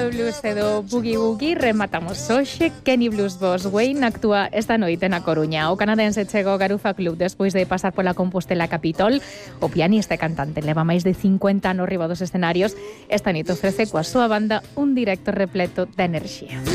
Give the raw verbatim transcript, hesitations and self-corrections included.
do blues e do boogie woogie rematamos hoxe. Kenny Blues Boss Wayne actúa esta noite na Coruña. O canadense chega ao Garufa Club despois de pasar pola Compostela Capitol. O pianista e cantante leva máis de cincuenta anos riba dos escenarios. Esta nite ofrece coa súa banda un directo repleto de enerxía.